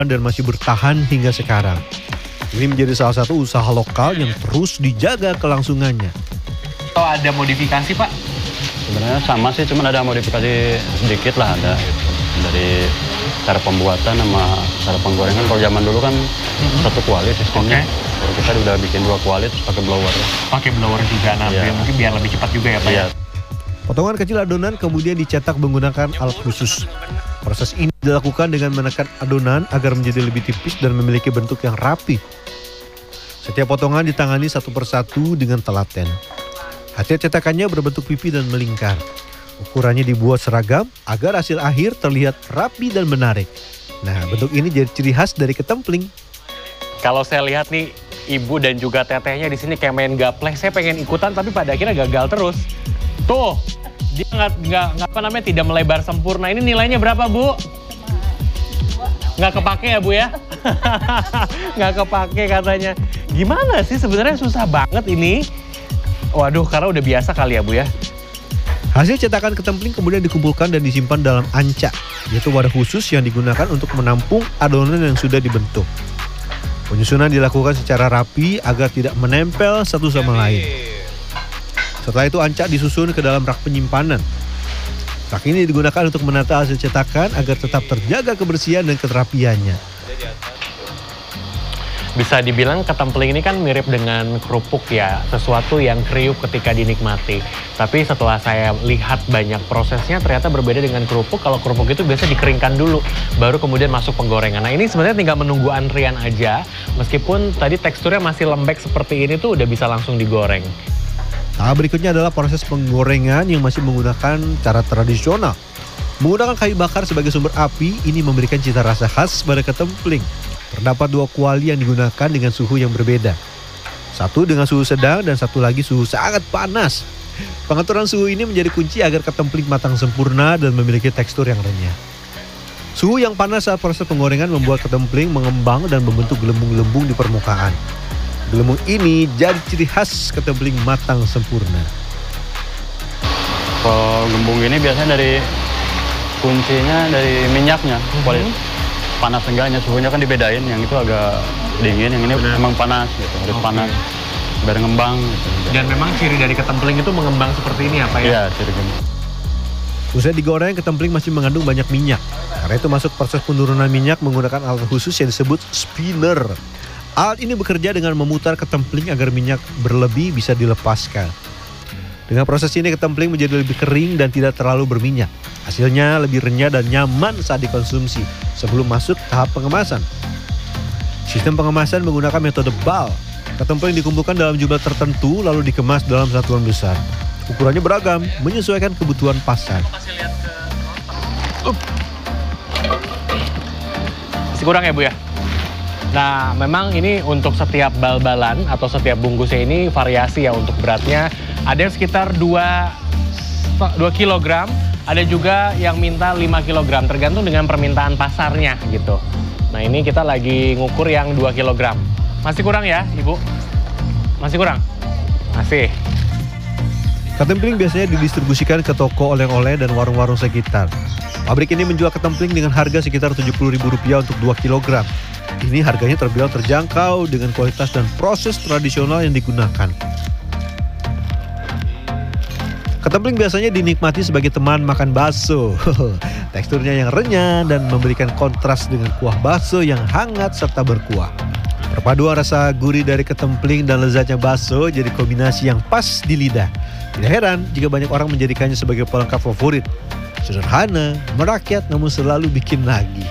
dan masih bertahan hingga sekarang. Ini menjadi salah satu usaha lokal yang terus dijaga kelangsungannya. Atau ada modifikasi, Pak? Sebenarnya sama sih, cuman ada modifikasi sedikit lah ada gitu. Dari cara pembuatan sama cara penggorengan. Kalau zaman dulu kan satu kuali sistemnya. Kalau kita udah bikin 2 kuali terus pakai blower. Pakai blower juga nanti, mungkin biar lebih cepat juga ya, Pak? Iya. Potongan kecil adonan kemudian dicetak menggunakan alat khusus. Proses ini dilakukan dengan menekan adonan agar menjadi lebih tipis dan memiliki bentuk yang rapi. Setiap potongan ditangani satu persatu dengan telaten. Hasil cetakannya berbentuk pipi dan melingkar. Ukurannya dibuat seragam agar hasil akhir terlihat rapi dan menarik. Nah, bentuk ini jadi ciri khas dari ketempling. Kalau saya lihat nih, ibu dan juga tetehnya di sini kayak main gaplek. Saya pengen ikutan tapi pada akhirnya gagal terus. Tuh, dia tidak melebar sempurna. Ini nilainya berapa, Bu? Nggak kepake ya, Bu ya? Nggak kepake katanya. Gimana sih sebenarnya, susah banget ini. Waduh, karena udah biasa kali ya, Bu ya? Hasil cetakan ketempling kemudian dikumpulkan dan disimpan dalam anca, yaitu wadah khusus yang digunakan untuk menampung adonan yang sudah dibentuk. Penyusunan dilakukan secara rapi agar tidak menempel satu sama lain. Setelah itu anca disusun ke dalam rak penyimpanan. Rak ini digunakan untuk menata hasil cetakan agar tetap terjaga kebersihan dan keterapiannya. Bisa dibilang ketempling ini kan mirip dengan kerupuk ya, sesuatu yang kriuk ketika dinikmati. Tapi setelah saya lihat banyak prosesnya, ternyata berbeda dengan kerupuk. Kalau kerupuk itu biasa dikeringkan dulu, baru kemudian masuk penggorengan. Nah, ini sebenarnya tinggal menunggu antrian aja, meskipun tadi teksturnya masih lembek seperti ini tuh udah bisa langsung digoreng. Tahap berikutnya adalah proses penggorengan yang masih menggunakan cara tradisional. Menggunakan kayu bakar sebagai sumber api, ini memberikan cita rasa khas pada ketempling. Terdapat 2 kuali yang digunakan dengan suhu yang berbeda. Satu dengan suhu sedang dan satu lagi suhu sangat panas. Pengaturan suhu ini menjadi kunci agar ketempling matang sempurna dan memiliki tekstur yang renyah. Suhu yang panas saat proses penggorengan membuat ketempling mengembang dan membentuk gelembung-gelembung di permukaan. Gelembung ini jadi ciri khas ketempling matang sempurna. Kalau gembung ini biasanya dari kuncinya dari minyaknya. Panas enggaknya, suhunya kan dibedain, yang itu agak dingin, yang ini memang panas gitu, harus panas biar ngembang gitu. Dan memang ciri dari ketempling itu mengembang seperti ini ya, Pak ya? Iya, ciri gini. Usai digoreng, ketempling masih mengandung banyak minyak. Karena itu masuk proses penurunan minyak menggunakan alat khusus yang disebut spinner. Alat ini bekerja dengan memutar ketempling agar minyak berlebih bisa dilepaskan. Dengan proses ini ketempling menjadi lebih kering dan tidak terlalu berminyak. Hasilnya lebih renyah dan nyaman saat dikonsumsi sebelum masuk tahap pengemasan. Sistem pengemasan menggunakan metode bal. Ketempling dikumpulkan dalam jumlah tertentu lalu dikemas dalam satuan besar. Ukurannya beragam, menyesuaikan kebutuhan pasar. Masih kurang ya, Bu ya? Nah, memang ini untuk setiap bal-balan atau setiap bungkusnya ini variasi ya untuk beratnya. Ada yang sekitar 2 kilogram, ada juga yang minta 5 kilogram, tergantung dengan permintaan pasarnya gitu. Nah, ini kita lagi ngukur yang 2 kilogram. Masih kurang ya, Ibu? Masih kurang? Masih. Ketempling biasanya didistribusikan ke toko oleh-oleh dan warung-warung sekitar. Pabrik ini menjual ketempling dengan harga sekitar Rp70.000 untuk 2 kilogram. Ini harganya terbilang terjangkau dengan kualitas dan proses tradisional yang digunakan. Ketempling biasanya dinikmati sebagai teman makan bakso. Teksturnya yang renyah dan memberikan kontras dengan kuah bakso yang hangat serta berkuah. Perpaduan rasa gurih dari ketempling dan lezatnya bakso jadi kombinasi yang pas di lidah. Tidak heran jika banyak orang menjadikannya sebagai pelengkap favorit. Sederhana, merakyat namun selalu bikin lagi.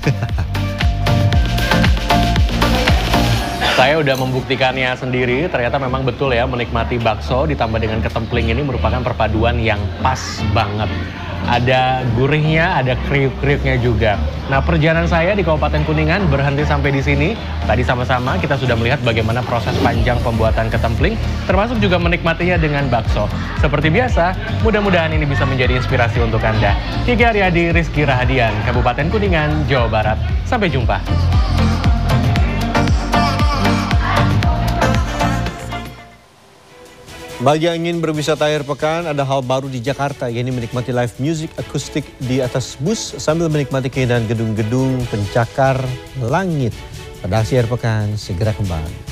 Saya udah membuktikannya sendiri, ternyata memang betul ya, menikmati bakso ditambah dengan ketempling ini merupakan perpaduan yang pas banget. Ada gurihnya, ada kriuk-kriuknya juga. Nah, perjalanan saya di Kabupaten Kuningan berhenti sampai di sini. Tadi sama-sama kita sudah melihat bagaimana proses panjang pembuatan ketempling, termasuk juga menikmatinya dengan bakso. Seperti biasa, mudah-mudahan ini bisa menjadi inspirasi untuk Anda. Kiki Aryadi, Rizky Rahadian, Kabupaten Kuningan, Jawa Barat. Sampai jumpa. Bagi yang ingin berwisata akhir pekan, ada hal baru di Jakarta, yaitu menikmati live music akustik di atas bus sambil menikmati keindahan gedung-gedung pencakar langit. Pada akhir pekan segera kembali.